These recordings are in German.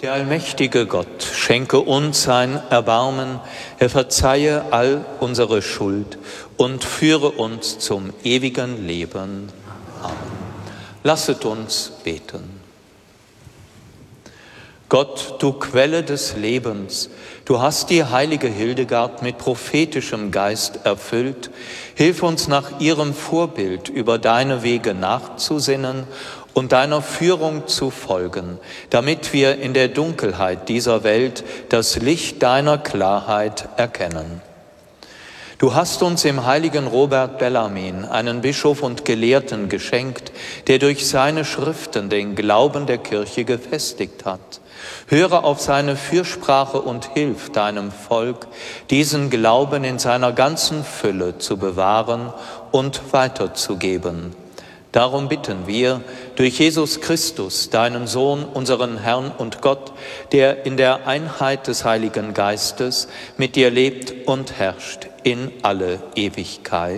Der allmächtige Gott schenke uns sein Erbarmen, er verzeihe all unsere Schuld und führe uns zum ewigen Leben. Amen. Lasset uns beten. Gott, du Quelle des Lebens, du hast die heilige Hildegard mit prophetischem Geist erfüllt. Hilf uns nach ihrem Vorbild über deine Wege nachzusinnen und deiner Führung zu folgen, damit wir in der Dunkelheit dieser Welt das Licht deiner Klarheit erkennen. Du hast uns im heiligen Robert Bellarmin einen Bischof und Gelehrten geschenkt, der durch seine Schriften den Glauben der Kirche gefestigt hat. Höre auf seine Fürsprache und hilf deinem Volk, diesen Glauben in seiner ganzen Fülle zu bewahren und weiterzugeben. Darum bitten wir durch Jesus Christus, deinen Sohn, unseren Herrn und Gott, der in der Einheit des Heiligen Geistes mit dir lebt und herrscht in alle Ewigkeit.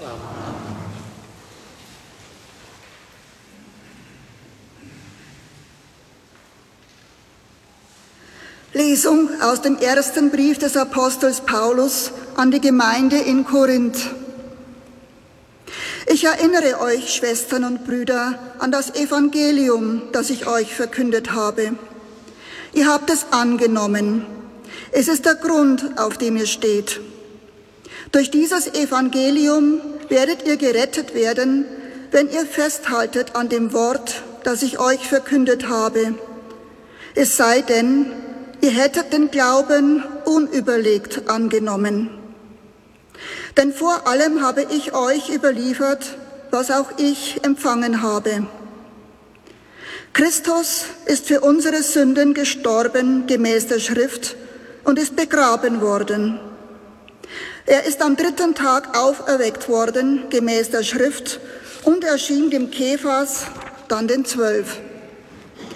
Lesung aus dem ersten Brief des Apostels Paulus an die Gemeinde in Korinth. Ich erinnere euch, Schwestern und Brüder, an das Evangelium, das ich euch verkündet habe. Ihr habt es angenommen. Es ist der Grund, auf dem ihr steht. Durch dieses Evangelium werdet ihr gerettet werden, wenn ihr festhaltet an dem Wort, das ich euch verkündet habe. Es sei denn, ihr hättet den Glauben unüberlegt angenommen. Denn vor allem habe ich euch überliefert, was auch ich empfangen habe. Christus ist für unsere Sünden gestorben gemäß der Schrift und ist begraben worden. Er ist am 3. Tag auferweckt worden gemäß der Schrift und erschien dem Kephas, dann den 12.